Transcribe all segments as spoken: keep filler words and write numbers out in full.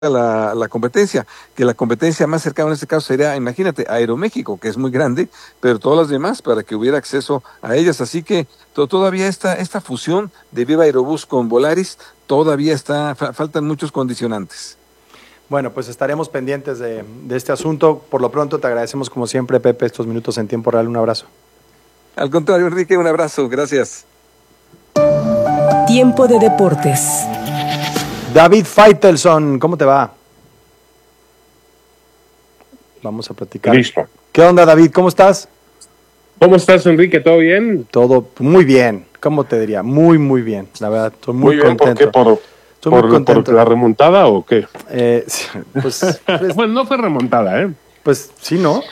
La, la competencia, que la competencia más cercana en este caso sería, imagínate, Aeroméxico, que es muy grande, pero todas las demás para que hubiera acceso a ellas, así que to, todavía esta, esta fusión de Viva Aerobús con Volaris, todavía está, fa, faltan muchos condicionantes. Bueno, pues estaremos pendientes de, de este asunto. Por lo pronto te agradecemos como siempre, Pepe, estos minutos en tiempo real. Un abrazo. Al contrario, Enrique, un abrazo, gracias. Tiempo de deportes. David Faitelson, ¿cómo te va? Vamos a platicar. Listo. ¿Qué onda, David? ¿Cómo estás? ¿Cómo estás, Enrique? ¿Todo bien? Todo muy bien. ¿Cómo te diría? Muy, muy bien. La verdad, estoy muy, muy bien, contento. ¿por qué? ¿Por, estoy por, muy contento. ¿Por la remontada o qué? Eh, pues, pues, bueno, no fue remontada, ¿eh? Pues sí, ¿no?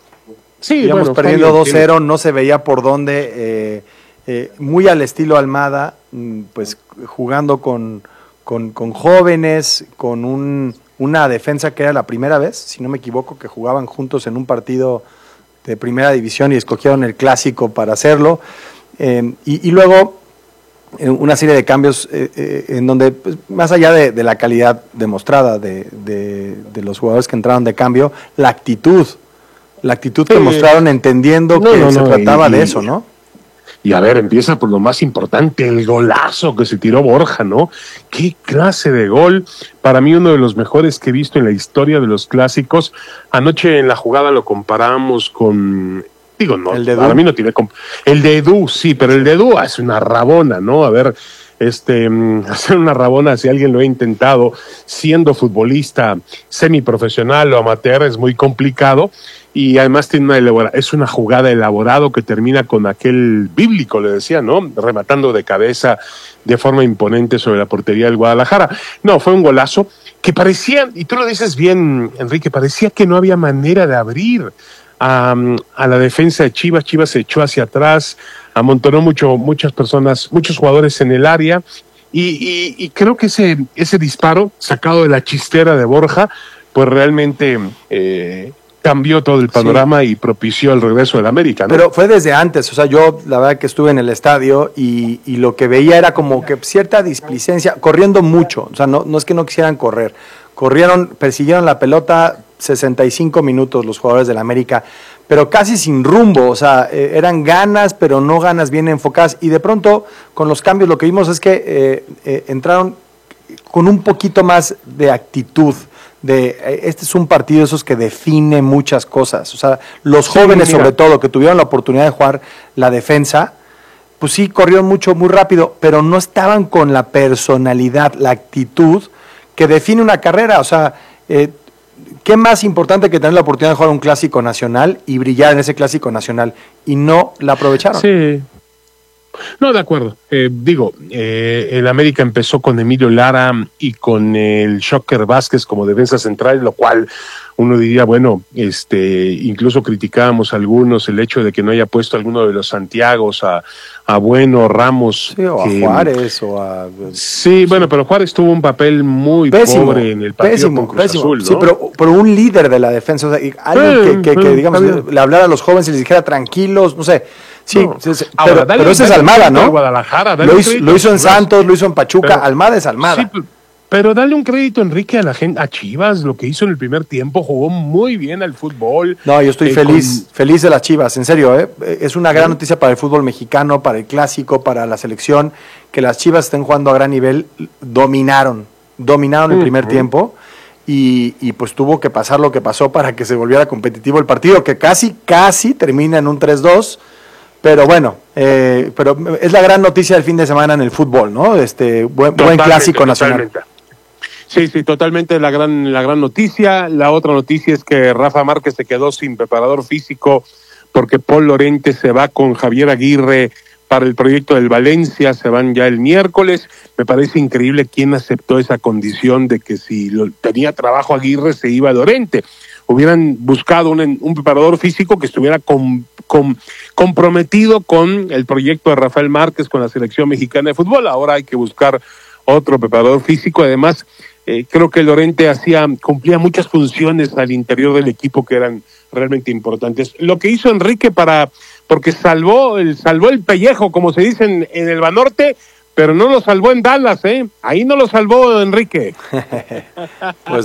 Sí, íbamos bueno, perdiendo dos cero, no se veía por dónde. Eh, eh, muy al estilo Almada, pues jugando con... Con, con jóvenes, con un, una defensa que era la primera vez, si no me equivoco, que jugaban juntos en un partido de primera división y escogieron el clásico para hacerlo. Eh, y, y luego eh, una serie de cambios eh, eh, en donde, pues, más allá de, de la calidad demostrada de, de, de los jugadores que entraron de cambio, la actitud, la actitud sí. que mostraron entendiendo no, que no, se no, trataba y, de eso, ¿no? Y a ver, empieza por lo más importante, el golazo que se tiró Borja, ¿no? ¡Qué clase de gol! Para mí uno de los mejores que he visto en la historia de los clásicos. Anoche en la jugada lo comparamos con... Digo, no, el de para mí no tiene... Comp- el de Edu, sí, pero el de Edu es una rabona, ¿no? A ver, este, hacer una rabona, si alguien lo ha intentado, siendo futbolista semiprofesional o amateur, es muy complicado. Y además tiene una elabora, es una jugada elaborado que termina con aquel bíblico, le decía, ¿no? Rematando de cabeza de forma imponente sobre la portería del Guadalajara. No, fue un golazo que parecía, y tú lo dices bien, Enrique, parecía que no había manera de abrir a, a la defensa de Chivas. Chivas se echó hacia atrás, amontonó mucho, muchas personas, muchos jugadores en el área, y, y, y creo que ese, ese disparo sacado de la chistera de Borja, pues realmente... Eh, cambió todo el panorama sí. y propició el regreso del América, ¿no? Pero fue desde antes, o sea, yo la verdad que estuve en el estadio y, y lo que veía era como que cierta displicencia, corriendo mucho, o sea, no, no es que no quisieran correr, corrieron, persiguieron la pelota sesenta y cinco minutos los jugadores del América, pero casi sin rumbo, o sea, eh, eran ganas, pero no ganas bien enfocadas, y de pronto con los cambios lo que vimos es que eh, eh, entraron con un poquito más de actitud, de este es un partido de esos que define muchas cosas, o sea, los sí, jóvenes mira. sobre todo que tuvieron la oportunidad de jugar la defensa, pues sí, corrieron mucho, muy rápido, pero no estaban con la personalidad, la actitud que define una carrera, o sea, eh, ¿qué más importante que tener la oportunidad de jugar un clásico nacional y brillar en ese clásico nacional? Y no la aprovecharon. Sí. No, de acuerdo. Eh, digo, eh, el América empezó con Emilio Lara y con el Shocker Vázquez como defensa central, lo cual uno diría, bueno, este, incluso criticábamos a algunos el hecho de que no haya puesto a alguno de los Santiagos, a, a Bueno, Ramos. Sí, o que, a Juárez, o a... Sí, bueno, pero Juárez tuvo un papel muy pésimo, pobre en el partido pésimo, con Cruz pésimo. Azul, ¿no? Sí, pero, pero un líder de la defensa, o sea, alguien que, que, que digamos, le hablara a los jóvenes y les dijera tranquilos, no sé. Sí, no. sí, sí. Ahora, pero, pero ese es Almada, ¿no? Guadalajara, lo, hizo, lo hizo en Santos, lo hizo en Pachuca, pero, Almada es Almada. Sí, pero dale un crédito, Enrique, a la gente, a Chivas, lo que hizo en el primer tiempo, jugó muy bien al fútbol. No, yo estoy eh, feliz, con... feliz de las Chivas, en serio, ¿eh? Es una gran noticia para el fútbol mexicano, para el clásico, para la selección, que las Chivas estén jugando a gran nivel, dominaron, dominaron el primer uh-huh. tiempo. Y, y pues tuvo que pasar lo que pasó para que se volviera competitivo el partido, que casi, casi termina en un tres dos. Pero bueno, eh, pero es la gran noticia del fin de semana en el fútbol, ¿no? Este buen, buen clásico nacional. Totalmente. Sí, sí, totalmente la gran, la gran noticia. La otra noticia es que Rafa Márquez se quedó sin preparador físico porque Paul Lorente se va con Javier Aguirre para el proyecto del Valencia, se van ya el miércoles. Me parece increíble quién aceptó esa condición de que si lo, tenía trabajo Aguirre se iba Lorente. Hubieran buscado un, un preparador físico que estuviera con, con, comprometido con el proyecto de Rafael Márquez, con la selección mexicana de fútbol. Ahora hay que buscar otro preparador físico. Además, eh, creo que Lorente hacía, cumplía muchas funciones al interior del equipo que eran realmente importantes. Lo que hizo Enrique para, porque salvó el, salvó el pellejo, como se dice en, en el Banorte, pero no lo salvó en Dallas, ¿eh? Ahí no lo salvó Enrique. Pues